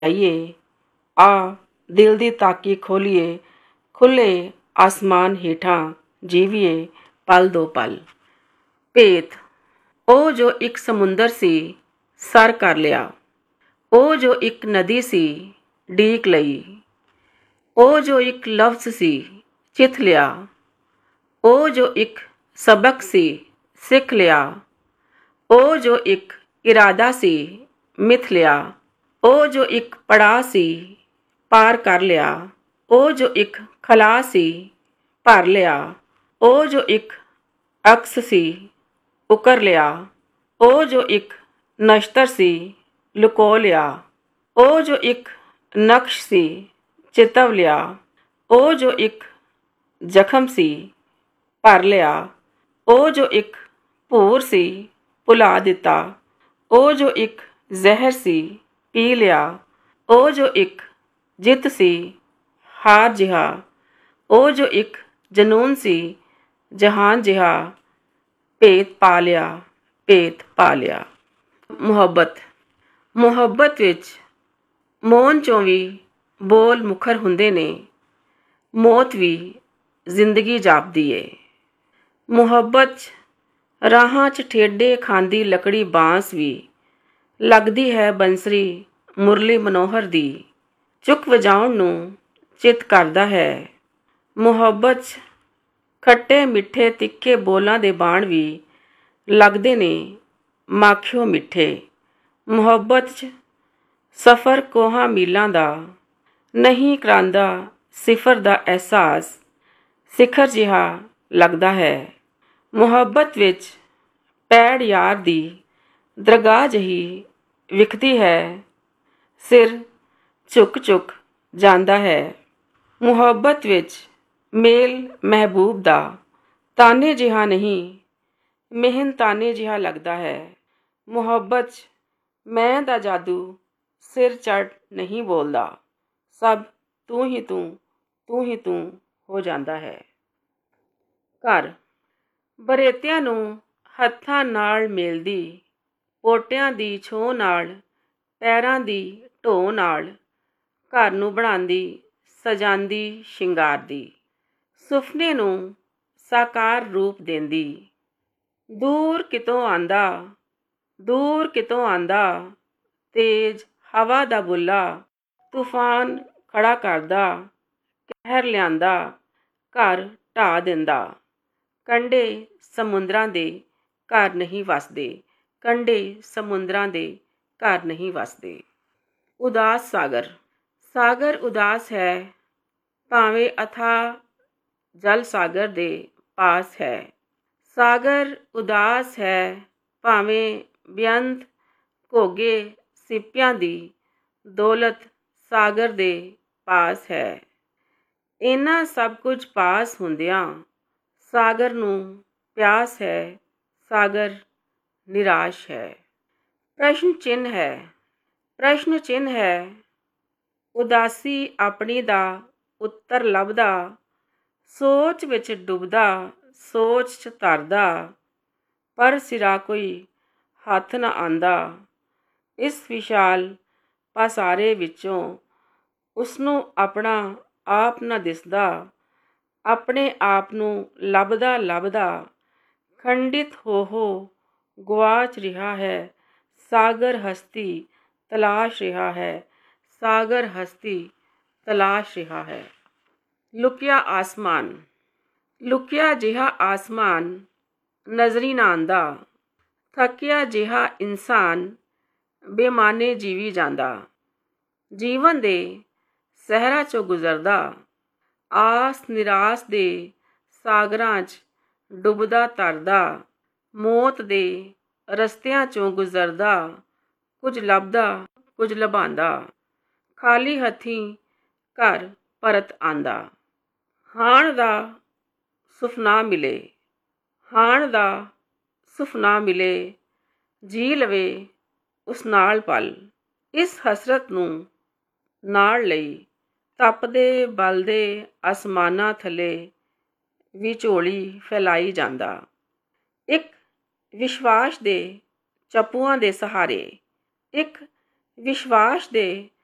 ਜਾਈਏ, ਆ ਦਿਲ ਦੀ ਤਾਕੀ ਖੋਲੀਏ, ਖੁੱਲੇ ਆਸਮਾਨ ਹੇਠਾਂ ਜੀਵੀਏ ਪਲ ਦੋ ਪਲ। ਭੇਤ। ਉਹ ਜੋ ਇੱਕ ਸਮੁੰਦਰ ਸੀ, ਸਰ ਕਰ ਲਿਆ। ਉਹ ਜੋ ਇੱਕ ਨਦੀ ਸੀ, ਡੀਕ ਲਈ। ਉਹ ਜੋ ਇੱਕ ਲਫ਼ਜ਼ ਸੀ, ਚਿੱਥ ਲਿਆ। ਉਹ ਜੋ ਇੱਕ ਸਬਕ ਸੀ, ਸਿੱਖ ਲਿਆ। ਉਹ ਜੋ ਇੱਕ ਇਰਾਦਾ ਸੀ, ਮਿਥ ਲਿਆ। ਉਹ ਜੋ ਇੱਕ ਪੜਾਅ ਸੀ, ਪਾਰ ਕਰ ਲਿਆ। ਉਹ ਜੋ ਇੱਕ ਖਲਾਅ ਸੀ, ਭਰ ਲਿਆ। ਉਹ ਜੋ ਇੱਕ ਅਕਸ ਸੀ, ਉਕਰ ਲਿਆ। ਉਹ ਜੋ ਇੱਕ ਨਸ਼ਤਰ ਸੀ, ਲੁਕੋ ਲਿਆ। ਉਹ ਜੋ ਇੱਕ ਨਕਸ਼ ਸੀ, ਚਿਤਵ ਲਿਆ। ਉਹ ਜੋ ਇੱਕ ਜ਼ਖਮ ਸੀ, ਭਰ ਲਿਆ। ਉਹ ਜੋ ਇੱਕ ਭੂਰ ਸੀ, ਭੁਲਾ ਦਿੱਤਾ। ਉਹ ਜੋ ਇੱਕ ਜ਼ਹਿਰ ਸੀ, ਪੀ ਲਿਆ। ਉਹ ਜੋ ਇੱਕ ਜਿੱਤ ਸੀ, ਹਾਰ ਜਿਹਾ। ਉਹ ਜੋ ਇੱਕ ਜਨੂਨ ਸੀ, ਜਹਾਨ ਜਿਹਾ। ਭੇਤ ਪਾ ਲਿਆ, ਭੇਤ ਪਾ ਲਿਆ। ਮੁਹੱਬਤ। ਮੁਹੱਬਤ ਵਿੱਚ ਮੌਨ 'ਚੋਂ ਵੀ ਬੋਲ ਮੁਖਰ ਹੁੰਦੇ ਨੇ। ਮੌਤ ਵੀ ਜ਼ਿੰਦਗੀ ਜਾਪਦੀ ਏ। ਮੁਹੱਬਤ 'ਚ ਰਾਹਾਂ 'ਚ ਠੇਡੇ ਖਾਂਦੀ ਲੱਕੜੀ ਬਾਂਸ ਵੀ ਲੱਗਦੀ ਹੈ ਬੰਸਰੀ ਮੁਰਲੀ ਮਨੋਹਰ ਦੀ। ਚੁੱਕ ਵਜਾਉਣ ਨੂੰ ਚਿੱਤ ਕਰਦਾ ਹੈ। ਮੁਹੱਬਤ 'ਚ ਖੱਟੇ ਮਿੱਠੇ ਤਿੱਖੇ ਬੋਲਾਂ ਦੇ ਬਾਣ ਵੀ ਲੱਗਦੇ ਨੇ ਮਾਖਿਓ ਮਿੱਠੇ। ਮੁਹੱਬਤ 'ਚ ਸਫ਼ਰ ਕੋਹਾਂ ਮੀਲਾਂ ਦਾ ਨਹੀਂ ਕਰਾਂਦਾ ਸਿਫਰ ਦਾ ਅਹਿਸਾਸ ਸਿਖਰ ਜਿਹਾ ਲੱਗਦਾ ਹੈ। ਮੁਹੱਬਤ ਵਿੱਚ ਪੈੜ ਯਾਰ ਦੀ ਦਰਗਾਹ ਜਿਹੀ ਵਿਖਦੀ ਹੈ, ਸਿਰ ਝੁਕ ਝੁਕ ਜਾਂਦਾ ਹੈ। ਮੁਹੱਬਤ ਵਿੱਚ ਮੇਲ ਮਹਿਬੂਬ ਦਾ ਤਾਨੇ ਜਿਹਾ ਨਹੀਂ, ਮਿਹਨਤਾਨੇ ਜਿਹਾ ਲੱਗਦਾ ਹੈ। ਮੁਹੱਬਤ 'ਚ ਮੈਂ ਦਾ ਜਾਦੂ ਸਿਰ ਚੜ੍ਹ ਨਹੀਂ ਬੋਲਦਾ, ਸਭ ਤੂੰ ਹੀ ਤੂੰ ਹੋ ਜਾਂਦਾ ਹੈ। ਘਰ। ਬਰੇਤਿਆਂ ਨੂੰ ਹੱਥਾਂ ਨਾਲ ਮੇਲਦੀ, ਪੋਟਿਆਂ ਦੀ ਛੋਹ ਨਾਲ, ਪੈਰਾਂ ਦੀ ਢੋਅ ਨਾਲ ਘਰ ਨੂੰ ਬਣਾਉਂਦੀ, ਸਜਾਂਦੀ, ਸ਼ਿੰਗਾਰਦੀ, ਸੁਫਨੇ ਨੂੰ ਸਾਕਾਰ ਰੂਪ ਦੇਂਦੀ। ਦੂਰ ਕਿਤੋਂ ਆਂਦਾ ਤੇਜ਼ ਹਵਾ ਦਾ ਬੁੱਲਾ, ਤੂਫਾਨ ਖੜਾ ਕਰਦਾ, ਕਹਿਰ ਲਿਆਂਦਾ, ਘਰ ਢਾਹ ਦਿੰਦਾ। ਕੰਢੇ ਸਮੁੰਦਰਾਂ ਦੇ ਘਰ ਨਹੀਂ ਵਸਦੇ, ਕੰਢੇ ਸਮੁੰਦਰਾਂ ਦੇ ਘਰ ਨਹੀਂ ਵਸਦੇ। ਉਦਾਸ ਸਾਗਰ। ਸਾਗਰ ਉਦਾਸ ਹੈ, ਭਾਵੇਂ ਅਥਾਹ ਜਲ ਸਾਗਰ ਦੇ ਪਾਸ ਹੈ। ਸਾਗਰ ਉਦਾਸ ਹੈ, ਭਾਵੇਂ ਬੇਅੰਤ ਘੋਗੇ ਸਿੱਪਿਆਂ ਦੀ ਦੌਲਤ ਸਾਗਰ ਦੇ ਪਾਸ ਹੈ। ਇਹਨਾਂ ਸਭ ਕੁਝ ਪਾਸ ਹੁੰਦਿਆਂ ਸਾਗਰ ਨੂੰ ਪਿਆਸ ਹੈ, ਸਾਗਰ ਨਿਰਾਸ਼ ਹੈ। ਪ੍ਰਸ਼ਨ ਚਿੰਨ੍ਹ ਹੈ, ਉਦਾਸੀ ਆਪਣੀ ਦਾ ਉੱਤਰ ਲੱਭਦਾ, ਸੋਚ ਵਿੱਚ ਡੁੱਬਦਾ, ਸੋਚ 'ਚ ਤਰਦਾ, ਪਰ ਸਿਰਾ ਕੋਈ ਹੱਥ ਨਾ ਆਂਦਾ। ਇਸ ਵਿਸ਼ਾਲ ਪਾਸਾਰੇ ਵਿੱਚੋਂ ਉਸਨੂੰ ਆਪਣਾ ਆਪ ਨਾ ਦਿਸਦਾ। ਆਪਣੇ ਆਪ ਨੂੰ ਲੱਭਦਾ ਲੱਭਦਾ ਖੰਡਿਤ ਹੋ ਗੁਆਚ ਰਿਹਾ ਹੈ। ਸਾਗਰ ਹਸਤੀ ਤਲਾਸ਼ ਰਿਹਾ ਹੈ, ਸਾਗਰ ਹਸਤੀ ਤਲਾਸ਼ ਰਿਹਾ ਹੈ। ਲੁਕਿਆ ਆਸਮਾਨ। ਲੁਕਿਆ ਜਿਹਾ ਆਸਮਾਨ ਨਜ਼ਰੀ ਨਾ ਆਂਦਾ, ਥੱਕਿਆ ਜਿਹਾ ਇਨਸਾਨ ਬੇਮਾਨੇ ਜੀਵੀ ਜਾਂਦਾ। ਜੀਵਨ ਦੇ ਸਹਿਰਾਂ 'ਚੋਂ ਗੁਜ਼ਰਦਾ, ਆਸ ਨਿਰਾਸ ਦੇ ਸਾਗਰਾਂ 'ਚ ਡੁੱਬਦਾ ਤਰਦਾ। ਮੌਤ ਦੇ ਰਸਤਿਆਂ 'ਚੋਂ ਗੁਜ਼ਰਦਾ, ਕੁਝ ਲੱਭਦਾ ਕੁਝ ਲਭਾਂਦਾ, ਖਾਲੀ ਹੱਥੀਂ ਘਰ ਪਰਤ ਆਂਦਾ। ਹਾਣ ਦਾ ਸੁਫਨਾ ਮਿਲੇ, ਜੀ ਲਵੇ ਉਸ ਨਾਲ ਪਲ। ਇਸ ਹਸਰਤ ਨੂੰ ਨਾਲ ਲਈ ਤਪਦੇ ਬਲਦੇ ਅਸਮਾਨਾਂ ਥੱਲੇ ਵੀ ਝੋਲੀ ਫੈਲਾਈ ਜਾਂਦਾ। ਇੱਕ ਵਿਸ਼ਵਾਸ ਦੇ ਚਪੂਆਂ ਦੇ ਸਹਾਰੇ, ਇੱਕ ਵਿਸ਼ਵਾਸ ਦੇ